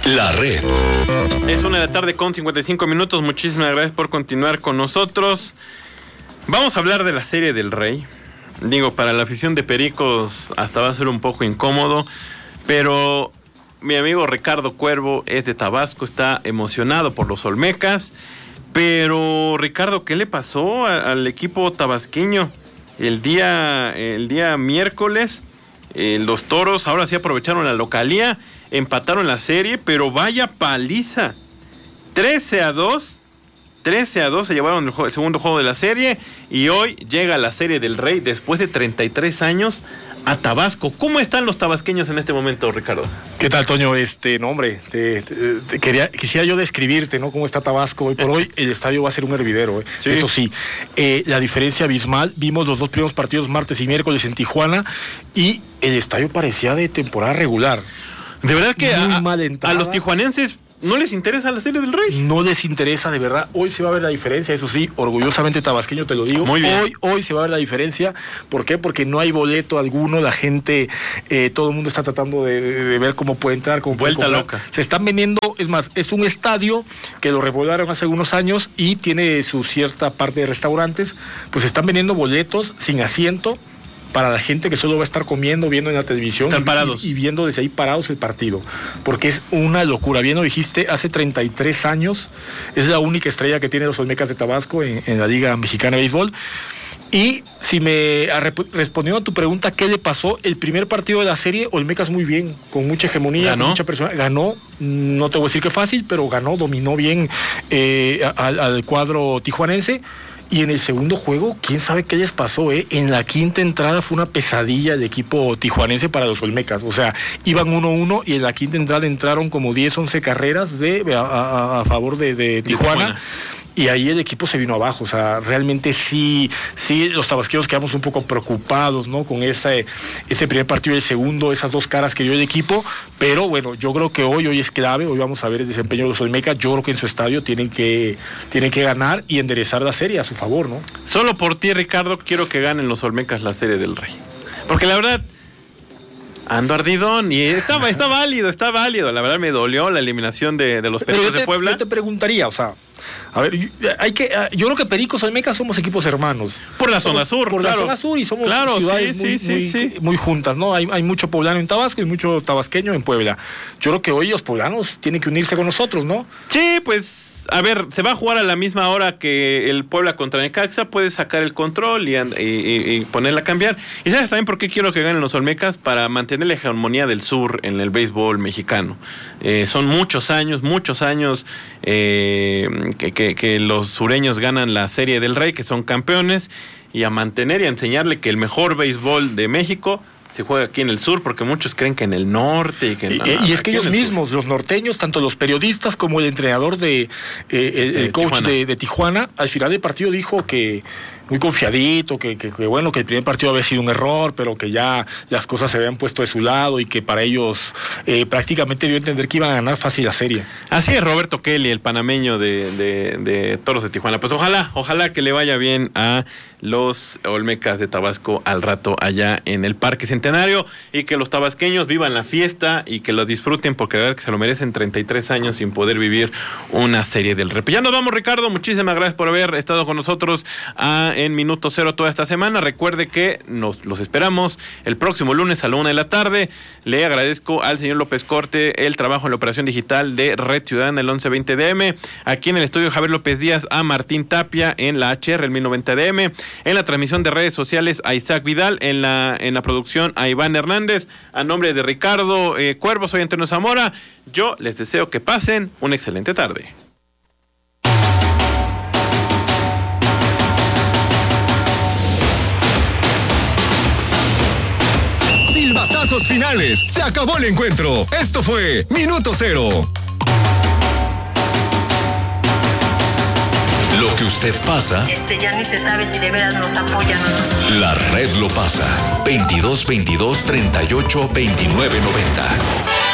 La Red. Es 1:00 con 55 minutos. Muchísimas gracias por continuar con nosotros. Vamos a hablar de la Serie del Rey. Digo, para la afición de Pericos hasta va a ser un poco incómodo, pero mi amigo Ricardo Cuervo es de Tabasco, está emocionado por los Olmecas. Pero Ricardo, ¿qué le pasó al equipo tabasqueño? El día miércoles, los Toros ahora sí aprovecharon la localía, empataron la serie, pero vaya paliza. 13-2 se llevaron el segundo juego de la serie y hoy llega la Serie del Rey después de 33 años a Tabasco. ¿Cómo están los tabasqueños en este momento, Ricardo? ¿Qué tal, Toño? No, hombre, quisiera yo describirte, ¿no? Cómo está Tabasco hoy por hoy. El estadio va a ser un hervidero, ¿eh? Sí. Eso sí, la diferencia abismal. Vimos los dos primeros partidos martes y miércoles en Tijuana y el estadio parecía de temporada regular. De verdad que a los tijuanenses ¿no les interesa la Serie del Rey? No les interesa, de verdad. Hoy se va a ver la diferencia, eso sí, orgullosamente tabasqueño te lo digo. Muy bien. Hoy se va a ver la diferencia. ¿Por qué? Porque no hay boleto alguno, la gente, todo el mundo está tratando de ver cómo puede entrar, cómo puede comprar. Vuelta loca. Se están vendiendo, es más, es un estadio que lo remodelaron hace algunos años y tiene su cierta parte de restaurantes, pues se están vendiendo boletos sin asiento para la gente que solo va a estar comiendo, viendo en la televisión y viendo desde ahí parados el partido, porque es una locura. Bien lo dijiste, hace 33 años es la única estrella que tiene los Olmecas de Tabasco en la Liga Mexicana de Béisbol. Y si me respondiendo a tu pregunta, ¿qué le pasó? El primer partido de la serie, Olmecas muy bien, con mucha hegemonía, con mucha persona, ganó, no te voy a decir que fácil, pero ganó, dominó bien al cuadro tijuanense. Y en el segundo juego, quién sabe qué les pasó, ¿eh? En la quinta entrada fue una pesadilla el equipo tijuanense para los Olmecas. O sea, iban 1-1 y en la quinta entrada entraron como 10, 11 carreras a favor de Tijuana. Y ahí el equipo se vino abajo, o sea, realmente sí, los tabasqueños quedamos un poco preocupados, ¿no? Con ese primer partido y el segundo, esas dos caras que dio el equipo, pero bueno, yo creo que hoy es clave, hoy vamos a ver el desempeño de los Olmecas, yo creo que en su estadio tienen que ganar y enderezar la serie a su favor, ¿no? Solo por ti, Ricardo, quiero que ganen los Olmecas la Serie del Rey, porque la verdad ando ardidón y está válido, la verdad me dolió la eliminación de los Pericos de Puebla. Yo te preguntaría, o sea, a ver, yo creo que Pericos y Olmecas somos equipos hermanos. Por la zona sur, por claro. La zona sur y somos ciudades muy juntas, ¿no? Hay mucho poblano en Tabasco y mucho tabasqueño en Puebla. Yo creo que hoy los poblanos tienen que unirse con nosotros, ¿no? Sí, pues, a ver, se va a jugar a la misma hora que el Puebla contra Necaxa, puedes sacar el control y ponerla a cambiar. ¿Y sabes también por qué quiero que ganen los Olmecas? Para mantener la hegemonía del sur en el béisbol mexicano. Son muchos años que los sureños ganan la Serie del Rey, que son campeones, y a mantener y a enseñarle que el mejor béisbol de México se juega aquí en el sur, porque muchos creen que en el norte y que y es que ellos mismos, los norteños, tanto los periodistas como el entrenador el coach Tijuana. de Tijuana, al final del partido dijo que muy confiadito, que bueno, que el primer partido había sido un error, pero que ya las cosas se habían puesto de su lado y que para ellos prácticamente dio a entender que iban a ganar fácil la serie. Así es Roberto Kelly, el panameño de Toros de Tijuana. Pues ojalá que le vaya bien a los Olmecas de Tabasco al rato allá en el Parque Centenario y que los tabasqueños vivan la fiesta y que lo disfruten, porque la verdad que se lo merecen 33 años sin poder vivir una Serie del Rey. Ya nos vamos, Ricardo, muchísimas gracias por haber estado con nosotros en Minuto Cero toda esta semana. Recuerde que los esperamos el próximo lunes a la 1:00 p.m. Le agradezco al señor López Corte el trabajo en la operación digital de Red Ciudadana, el 1120DM. Aquí en el estudio Javier López Díaz, a Martín Tapia en la HR, el 1090DM. En la transmisión de redes sociales, a Isaac Vidal. En la producción, a Iván Hernández. A nombre de Ricardo Cuervo, soy Antonio Zamora. Yo les deseo que pasen una excelente tarde. Silbatazos finales. Se acabó el encuentro. Esto fue Minuto Cero. Lo que usted pasa. Ya ni se sabe si de veras nos apoyan o no. La red lo pasa. 22 22 38 29 90.